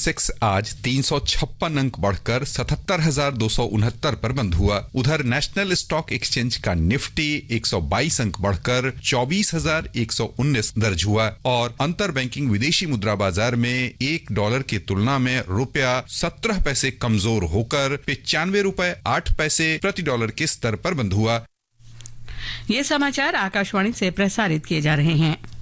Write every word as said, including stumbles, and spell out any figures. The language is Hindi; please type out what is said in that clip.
सेंसेक्स आज तीन सौ छप्पन अंक बढ़कर सतहत्तर हजार दो सौ उनहत्तर पर बंद हुआ। उधर नेशनल स्टॉक एक्सचेंज का निफ्टी एक सौ बाईस अंक बढ़कर चौबीस हजार एक सौ उन्नीस दर्ज हुआ और अंतर बैंकिंग विदेशी मुद्रा बाजार में एक डॉलर की तुलना में रुपया सत्रह पैसे कमजोर होकर पिचानवे रुपए आठ पैसे प्रति डॉलर के स्तर पर बंद हुआ। ये समाचार आकाशवाणी से प्रसारित किए जा रहे हैं।